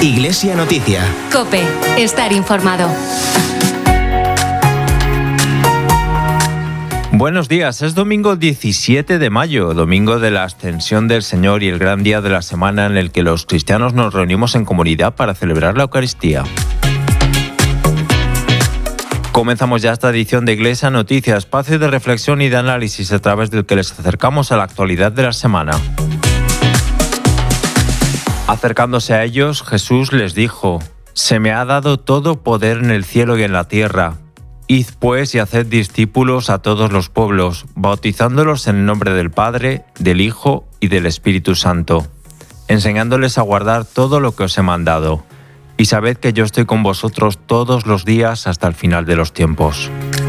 Iglesia Noticia. COPE. Estar informado. Buenos días, es domingo 17 de mayo, domingo de la Ascensión del Señor y el gran día de la semana en el que los cristianos nos reunimos en comunidad para celebrar la Eucaristía. Comenzamos ya esta edición de Iglesia Noticia, espacio de reflexión y de análisis a través del que les acercamos a la actualidad de la semana. Acercándose a ellos, Jesús les dijo: «Se me ha dado todo poder en el cielo y en la tierra. Id pues y haced discípulos a todos los pueblos, bautizándolos en el nombre del Padre, del Hijo y del Espíritu Santo, enseñándoles a guardar todo lo que os he mandado. Y sabed que yo estoy con vosotros todos los días hasta el final de los tiempos».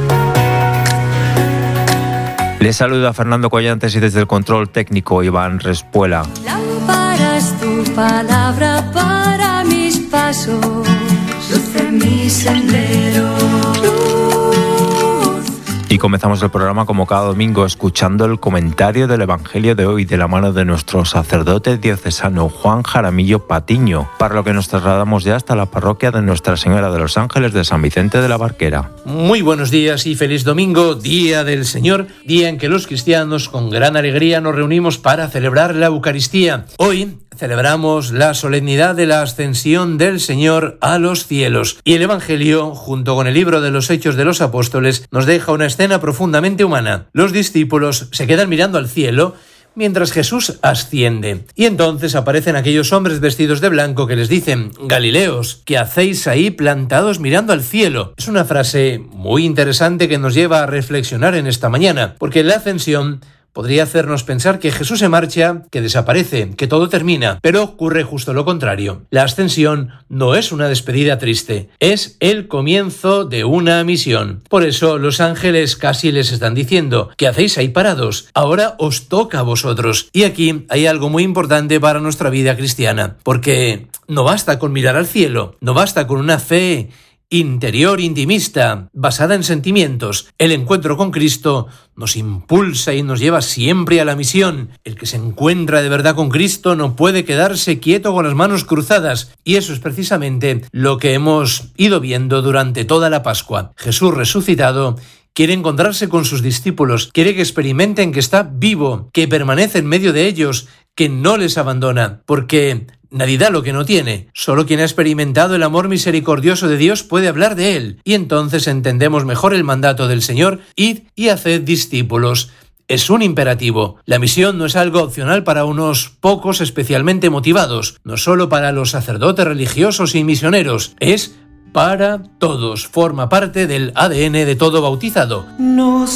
Les saluda Fernando Collantes y desde el control técnico Iván Respuela. Lámpara es tu palabra para mis pasos, luz en mi sendero. Y comenzamos el programa como cada domingo escuchando el comentario del Evangelio de hoy de la mano de nuestro sacerdote diocesano Juan Jaramillo Patiño, para lo que nos trasladamos ya hasta la parroquia de Nuestra Señora de los Ángeles de San Vicente de la Barquera. Muy buenos días y feliz domingo, Día del Señor, día en que los cristianos con gran alegría nos reunimos para celebrar la Eucaristía. Hoy celebramos la solemnidad de la ascensión del Señor a los cielos y el Evangelio, junto con el libro de los Hechos de los Apóstoles, nos deja una escena profundamente humana. Los discípulos se quedan mirando al cielo mientras Jesús asciende. Y entonces aparecen aquellos hombres vestidos de blanco que les dicen: «Galileos, ¿qué hacéis ahí plantados mirando al cielo?». Es una frase muy interesante que nos lleva a reflexionar en esta mañana, porque la ascensión podría hacernos pensar que Jesús se marcha, que desaparece, que todo termina, pero ocurre justo lo contrario. La ascensión no es una despedida triste, es el comienzo de una misión. Por eso los ángeles casi les están diciendo: «¿Qué hacéis ahí parados? Ahora os toca a vosotros». Y aquí hay algo muy importante para nuestra vida cristiana, porque no basta con mirar al cielo, no basta con una fe interior, intimista, basada en sentimientos. El encuentro con Cristo nos impulsa y nos lleva siempre a la misión. El que se encuentra de verdad con Cristo no puede quedarse quieto con las manos cruzadas, y eso es precisamente lo que hemos ido viendo durante toda la Pascua. Jesús resucitado quiere encontrarse con sus discípulos, quiere que experimenten que está vivo, que permanece en medio de ellos, que no les abandona, porque nadie da lo que no tiene. Solo quien ha experimentado el amor misericordioso de Dios puede hablar de él, y entonces entendemos mejor el mandato del Señor: id y haced discípulos. Es un imperativo. La misión no es algo opcional para unos pocos especialmente motivados, no solo para los sacerdotes religiosos y misioneros, es para todos, forma parte del ADN de todo bautizado.